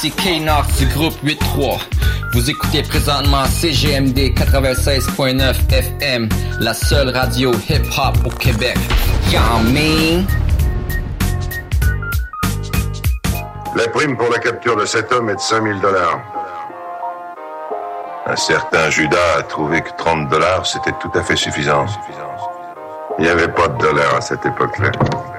C'est K-Nox du groupe 8-3. Vous écoutez présentement CGMD 96.9 FM, la seule radio hip-hop au Québec. Y'all La prime pour la capture de cet homme est de $5,000. Un certain Judas a trouvé que $30, c'était tout à fait suffisant. Il n'y avait pas de dollars à cette époque-là.